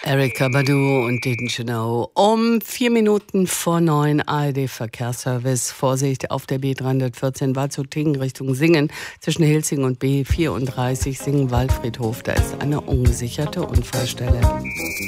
Erykah Badu und Didn't You Know. Um 4 Minuten vor 9 ARD-Verkehrsservice. Vorsicht auf der B314 Waldshut-Tingen Richtung Singen. Zwischen Hilsing und B34 Singen-Waldfriedhof. Da ist eine ungesicherte Unfallstelle.